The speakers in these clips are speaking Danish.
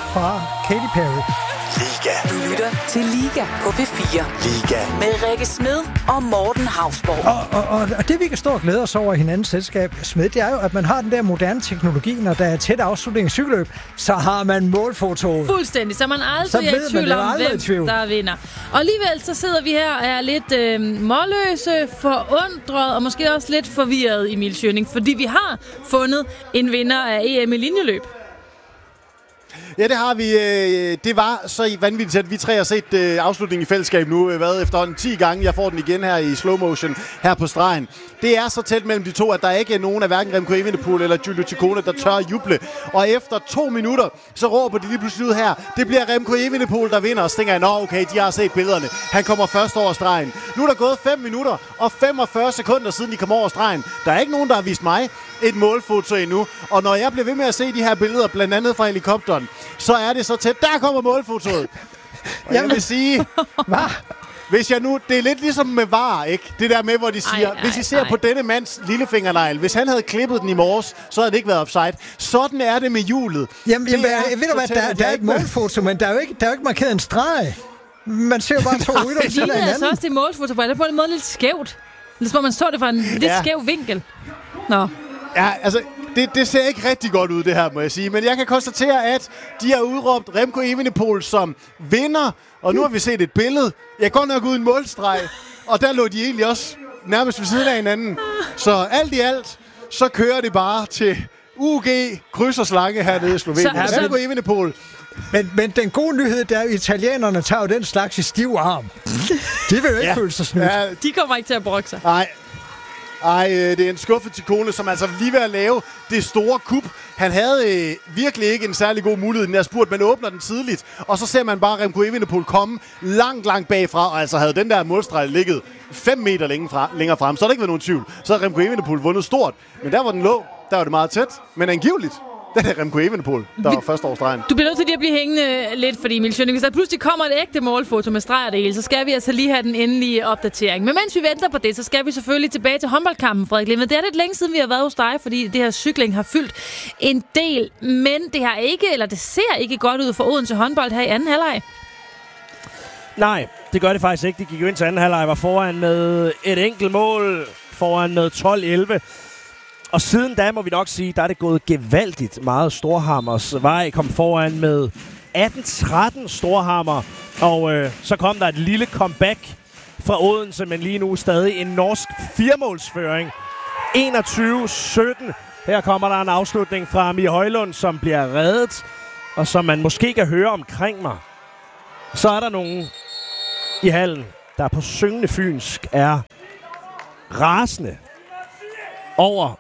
fra Katy Perry. Liga. Du lytter til Liga på P4. Liga. Med Rikke Smed og Morten Hausborg. Og det, vi kan stå og glæde os over i hinandens selskab, Smed, det er jo, at man har den der moderne teknologi, når der er tæt afslutning i cykelløb, så har man målfoto. Fuldstændig, så man aldrig er i tvivl om, hvem der vinder. Og alligevel så sidder vi her og er lidt målløse, forundret og måske også lidt forvirret, Emil Schønning, fordi vi har fundet en vinder af EM i linjeløb. Ja, det har vi. Det var så vanvittigt, at vi tre har set afslutningen i fællesskab nu. Efterhånden 10 gange. Jeg får den igen her i slow motion her på stregen. Det er så tæt mellem de to, at der ikke er nogen af hverken Remco Evenepoel eller Giulio Ciccone, der tør juble. Og efter 2 minutter, så råber de lige pludselig ud her. Det bliver Remco Evenepoel, der vinder. Og så tænker jeg, okay, de har set billederne. Han kommer først over stregen. Nu er der gået 5 minutter og 45 sekunder siden de kom over stregen. Der er ikke nogen, der har vist mig et målfoto endnu. Og når jeg bliver ved med at se de her billeder, blandt andet fra helikopteren, så er det så tæt. Der kommer målfotoet. Og jeg vil sige, hvis jeg nu, det er lidt ligesom med VAR, ikke? Det der med, hvor de siger, hvis I ser på denne mands lillefingernegl, hvis han havde klippet den i morges, så havde det ikke været offside. Sådan er det med hjulet. Jamen ved du hvad, der er et målfoto, men der er jo ikke markeret en streg. Man ser jo bare 2 rytter ved siden af hinanden. Det er altså også det målfoto, det er på en måde lidt skævt. Ligesom man så det fra en lidt skæv vinkel. Nå. Ja, altså, det ser ikke rigtig godt ud, det her, må jeg sige. Men jeg kan konstatere, at de har udråbt Remco Evenepoel som vinder. Og nu har vi set et billede. Jeg går nok uden målstreg. Og der lå de egentlig også nærmest ved siden af hinanden. Så alt i alt, så kører det bare til UG, kryds og slange hernede i Slovenien. Remco Evenepoel. Men den gode nyhed, der er, at italienerne tager jo den slags i stiv arm. De vil jo ikke føle sig snydt. Ja, de kommer ikke til at brokke sig. Nej, det er en skuffet Ciccone, som altså lige ved at lave det store kup. Han havde virkelig ikke en særlig god mulighed i den her spurt, men åbner den tidligt. Og så ser man bare Remco Evenepoel komme langt bagfra, og altså havde den der målstreg ligget 5 meter længere frem, så er der ikke været nogen tvivl. Så havde Remco Evenepoel vundet stort, men der hvor den lå, der var det meget tæt, men angiveligt. Det er Remco Evenepoel, der var første årsstregen. Du bliver nødt til lige at blive hængende lidt, fordi Emil Schønning, hvis der pludselig kommer et ægte målfoto med streger det hele, så skal vi altså lige have den endelige opdatering. Men mens vi venter på det, så skal vi selvfølgelig tilbage til håndboldkampen, Frederik Lemved. Det er lidt længe siden, vi har været hos dig, fordi det her cykling har fyldt en del. Men det ser ikke godt ud for Odense håndbold her i anden halvleg. Nej, det gør det faktisk ikke. De gik jo ind til anden halvleg, var foran med et enkelt mål, foran med 12-11. Og siden da må vi nok sige, der er det gået gevaldigt meget. Storhammers vej kom foran med 18-13 Storhammer. Og så kom der et lille comeback fra Odense, men lige nu stadig en norsk 4-målsføring. 21-17. Her kommer der en afslutning fra Mie Højlund, som bliver reddet, og som man måske kan høre omkring mig. Så er der nogen i hallen, der på syngende fynsk er rasende over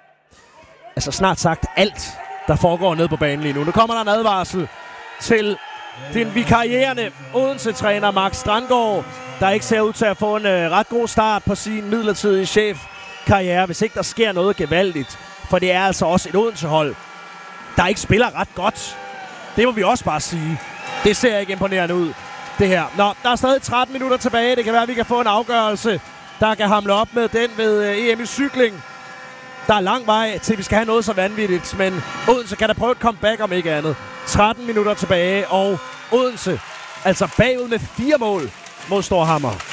snart sagt alt, der foregår nede på banen lige nu. Nu kommer der en advarsel til den vikarierende Odense-træner Mark Strandgaard, der ikke ser ud til at få en ret god start på sin midlertidige chefkarriere, hvis ikke der sker noget gevaldigt. For det er altså også et Odense-hold, der ikke spiller ret godt. Det må vi også bare sige. Det ser ikke imponerende ud, det her. Nå, der er stadig 13 minutter tilbage. Det kan være, at vi kan få en afgørelse, der kan hamle op med den ved EM i cykling. Der er lang vej til, vi skal have noget så vanvittigt, men Odense kan da prøve et comeback om ikke andet. 13 minutter tilbage, og Odense altså bagud med 4 mål mod Storhammer.